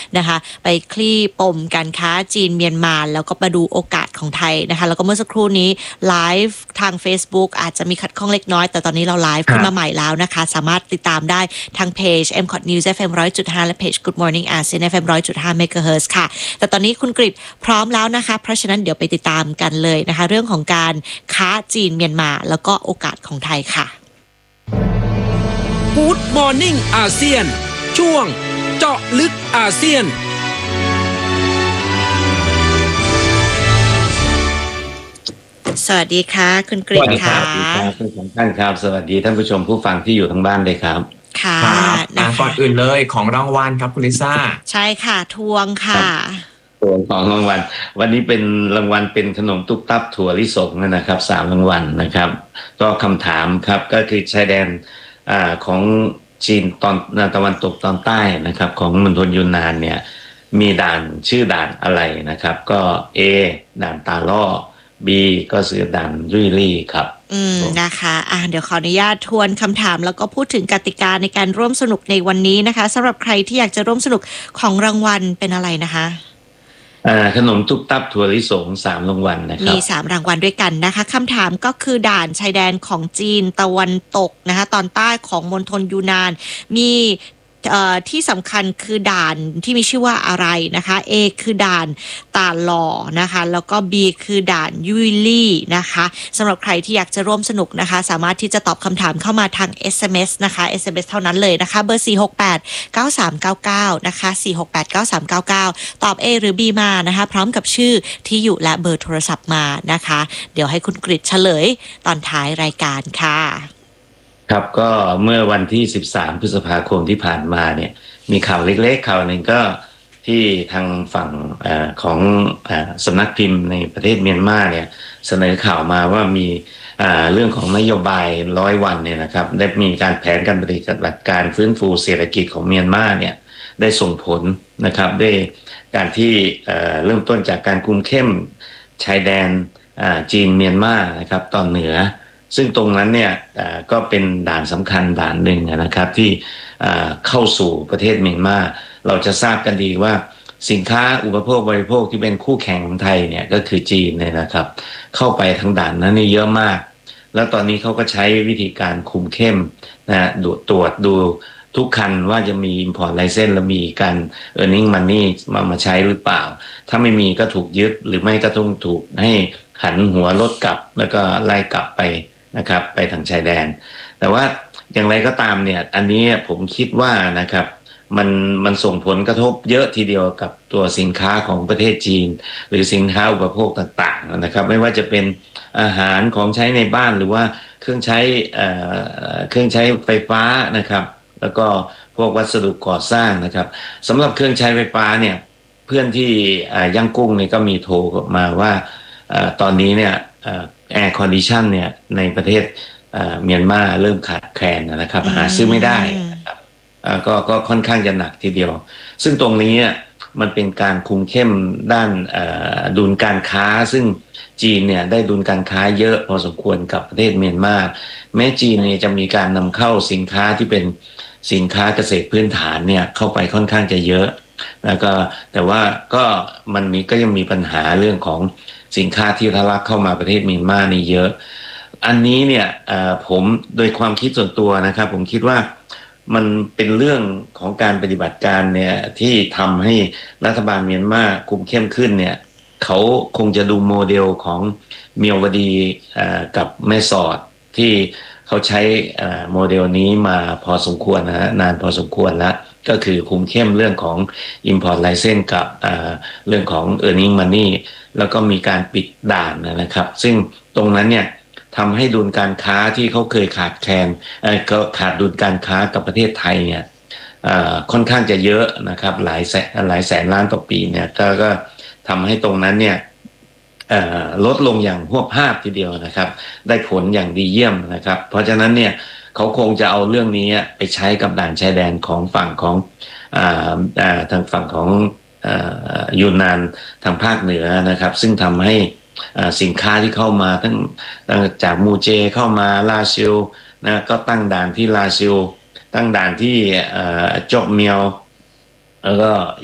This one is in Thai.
นะคะไปคลี่ปมการค้าจีนเมียนมาแล้วก็มาดูโอกาสของไทยนะคะแล้วก็เมื่อสักครู่นี้ไลฟ์ทาง Facebook อาจจะมีขัดข้องเล็กน้อยแต่ตอนนี้เราไลฟ์ขึ้นมาใหม่แล้วนะคะสามารถติดตามได้ทางเพจ MCOT News FM 100.5 และเพจ Good Morning ASEAN FM 100.5 MHz ค่ะแต่ตอนนี้คุณกฤษพร้อมแล้วนะคะเพราะฉะนั้นเดี๋ยวไปติดตามกันเลยนะคะเรื่องของการค้าจีนเมียนมาแล้วก็โอกาสของไทยค่ะ Good Morning อาเซียนช่วงเจาะลึกอาเซียนสวัสดีค่ะคุณกฤษค่ะสวัสดีครับทุกท่านครับสวัสดีท่านผู้ชมผู้ฟังที่อยู่ทั้งบ้านเลยครับค่ะก่อนอื่นเลยของรางวัลครับคุณลิซ่าใช่ค่ะทวงค่ะตัวของรางวัลวันนี้เป็นรางวัลเป็นขนมตุ๊บตับถั่วลิสงนะครับ3รางวัลนะครับก็คำถามครับก็คือชายแดนของจีนตอนตะวันตกตอนใต้นะครับของมณฑลยูนนานเนี่ยมีด่านชื่อด่านอะไรนะครับก็ A ด่านตาล่อ B ก็คือด่านยุยลี่ครับนะคะเดี๋ยวขออนุญาตทวนคำถามแล้วก็พูดถึงกติกาในการร่วมสนุกในวันนี้นะคะสำหรับใครที่อยากจะร่วมสนุกของรางวัลเป็นอะไรนะคะขนมตุ๊บตับถั่วลิสง3รางวัลนะครับมี3รางวัลด้วยกันนะคะคำถามก็คือด่านชายแดนของจีนตะวันตกนะคะตอนใต้ของมณฑลยูนานมีที่สำคัญคือด่านที่มีชื่อว่าอะไรนะคะ A คือด่านตาหล่อนะคะแล้วก็ B คือด่านยุยลี่นะคะสำหรับใครที่อยากจะร่วมสนุกนะคะสามารถที่จะตอบคำถามเข้ามาทาง SMS นะคะ SMS เท่านั้นเลยนะคะเบอร์4689399นะคะ4689399ตอบ A หรือ B มานะคะพร้อมกับชื่อที่อยู่และเบอร์โทรศัพท์มานะคะเดี๋ยวให้คุณกฤษเฉลยตอนท้ายรายการค่ะครับก็เมื่อวันที่13พฤษภาคมที่ผ่านมาเนี่ยมีข่าวเล็กๆข่าวหนึ่งก็ที่ทางฝั่งของสำนักพิมพ์ในประเทศเมียนมาเนี่ยเสนอข่าวมาว่ามีเรื่องของนโยบาย100 วันเนี่ยนะครับได้มีการแผนการปฏิบัติการฟื้นฟูเศรษฐกิจของเมียนมาเนี่ยได้ส่งผลนะครับด้วยการที่เริ่มต้นจากการคุมเข้มชายแดนจีนเมียนมานะครับตอนเหนือซึ่งตรงนั้นเนี่ยก็เป็นด่านสำคัญด่านหนึ่งนะครับที่เข้าสู่ประเทศเมียนมาเราจะทราบกันดีว่าสินค้าอุปโภคบริโภคที่เป็นคู่แข่งของไทยเนี่ยก็คือจีนเนี่ยนะครับเข้าไปทางด่านนั้นนี่เยอะมากแล้วตอนนี้เขาก็ใช้วิธีการคุมเข้มนะตรวจดูทุกคันว่าจะมี import license และมีการ earning money มาใช้หรือเปล่าถ้าไม่มีก็ถูกยึดหรือไม่ก็ต้องถูกให้หันหัวรถกลับแล้วก็ไล่กลับไปนะครับไปทางชายแดนแต่ว่าอย่างไรก็ตามเนี่ยอันนี้ผมคิดว่านะครับมันส่งผลกระทบเยอะทีเดียวกับตัวสินค้าของประเทศจีนหรือสินค้าอุปโภคต่างๆนะครับไม่ว่าจะเป็นอาหารของใช้ในบ้านหรือว่าเครื่องใช้ไฟฟ้านะครับแล้วก็พวกวัสดุก่อสร้างนะครับสำหรับเครื่องใช้ไฟฟ้าเนี่ยเพื่อนที่ย่างกุ้งเนี่ยก็มีโทรมาว่าตอนนี้เนี่ยแอร์คอนดิชันเนี่ยในประเทศเมียนมาเริ่มขาดแคลนนะครับหาซื้อไม่ได้นะครับก็ค่อนข้างจะหนักทีเดียวซึ่งตรงนี้มันเป็นการคุมเข้มด้านดุลการค้าซึ่งจีนเนี่ยได้ดุลการค้าเยอะพอสมควรกับประเทศเมียนมาแม้จีนเนี่ยจะมีการนำเข้าสินค้าที่เป็นสินค้าเกษตรพื้นฐานเนี่ยเข้าไปค่อนข้างจะเยอะแล้วก็แต่ว่าก็ก็ยังมีปัญหาเรื่องของสินค้าที่ทะลักเข้ามาประเทศเมียนมานี่เยอะอันนี้เนี่ยผมโดยความคิดส่วนตัวนะครับผมคิดว่ามันเป็นเรื่องของการปฏิบัติการเนี่ยที่ทำให้รัฐบาลเมียนมาคุมเข้มขึ้นเนี่ยเขาคงจะดูโมเดลของเมียวดีกับแม่สอดที่เขาใช้โมเดลนี้มาพอสมควรนะนานพอสมควรแล้วก็คือคุมเข้มเรื่องของ import license กับเรื่องของ earning money แล้วก็มีการปิดด่านนะครับซึ่งตรงนั้นเนี่ยทำให้ดุลการค้าที่เขาเคยขาดแคลนก็ขาดดุลการค้ากับประเทศไทยเนี่ยค่อนข้างจะเยอะนะครับหลายแสนล้านต่อปีเนี่ยก็ทำให้ตรงนั้นเนี่ยลดลงอย่างหวบภาพทีเดียวนะครับได้ผลอย่างดีเยี่ยมนะครับเพราะฉะนั้นเนี่ยเขาคงจะเอาเรื่องนี้ไปใช้กับด่านชายแดนของฝั่งของทางฝั่งของยูนนานทางภาคเหนือนะครับซึ่งทำให้สินค้าที่เข้ามาทั้งจากมูเจเข้ามาลาซิลนะก็ตั้งด่านที่ลาซิลตั้งด่านที่จอกเมียวแล้วก็